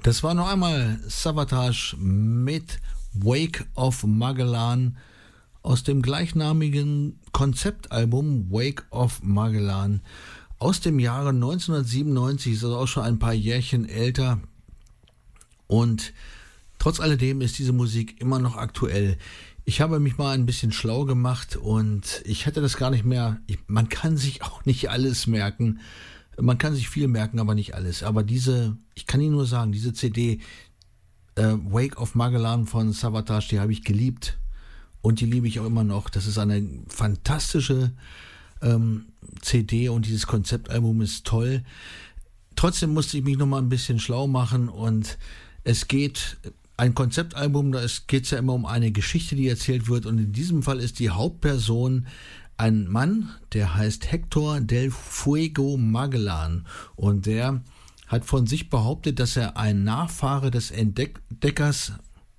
Das war noch einmal Savatage mit Wake of Magellan aus dem gleichnamigen Konzeptalbum Wake of Magellan aus dem Jahre 1997, ist also auch schon ein paar Jährchen älter, und trotz alledem ist diese Musik immer noch aktuell. Ich habe mich mal ein bisschen schlau gemacht und ich hätte das gar nicht mehr, man kann sich auch nicht alles merken, man kann sich viel merken, aber nicht alles. Aber ich kann Ihnen nur sagen, diese CD Wake of Magellan von Savatage, die habe ich geliebt und die liebe ich auch immer noch. Das ist eine fantastische CD und dieses Konzeptalbum ist toll. Trotzdem musste ich mich noch mal ein bisschen schlau machen, und ein Konzeptalbum, da geht es ja immer um eine Geschichte, die erzählt wird, und in diesem Fall ist die Hauptperson ein Mann, der heißt Hector del Fuego Magellan, und der hat von sich behauptet, dass er ein Nachfahre des Entdeckers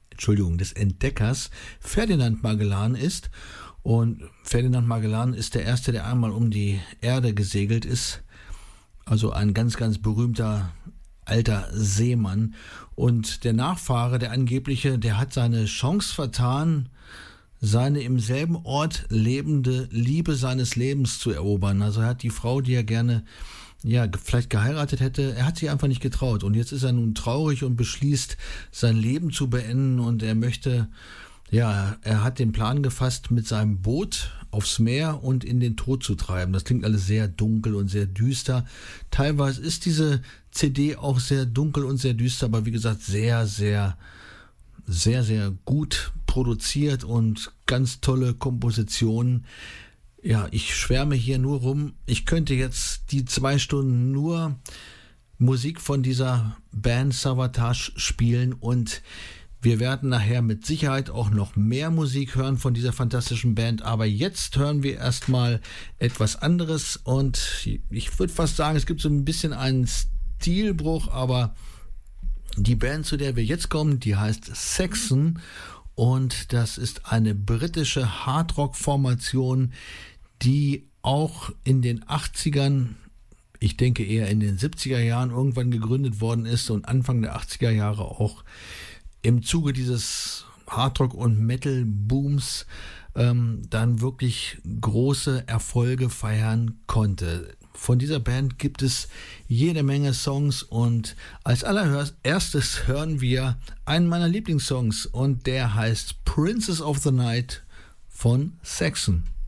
Ferdinand Magellan ist. Und Ferdinand Magellan ist der Erste, der einmal um die Erde gesegelt ist. Also ein ganz, ganz berühmter alter Seemann. Und der Nachfahre, der angebliche, der hat seine Chance vertan, seine im selben Ort lebende Liebe seines Lebens zu erobern. Also er hat die Frau, die er gerne vielleicht geheiratet hätte, er hat sich einfach nicht getraut. Und jetzt ist er nun traurig und beschließt, sein Leben zu beenden, und er hat den Plan gefasst, mit seinem Boot aufs Meer und in den Tod zu treiben. Das klingt alles sehr dunkel und sehr düster. Teilweise ist diese CD auch sehr dunkel und sehr düster, aber wie gesagt, sehr, sehr, sehr, sehr gut produziert und ganz tolle Kompositionen. Ja, ich schwärme hier nur rum. Ich könnte jetzt die 2 Stunden nur Musik von dieser Band Savatage spielen, und wir werden nachher mit Sicherheit auch noch mehr Musik hören von dieser fantastischen Band, aber jetzt hören wir erstmal etwas anderes, und ich würde fast sagen, es gibt so ein bisschen einen Stilbruch, aber die Band, zu der wir jetzt kommen, die heißt Saxon, und das ist eine britische Hardrock-Formation, die auch in den 80ern, ich denke eher in den 70er Jahren irgendwann gegründet worden ist und Anfang der 80er Jahre auch im Zuge dieses Hardrock- und Metal-Booms dann wirklich große Erfolge feiern konnte. Von dieser Band gibt es jede Menge Songs, und als allererstes hören wir einen meiner Lieblingssongs, und der heißt Princess of the Night von Saxon.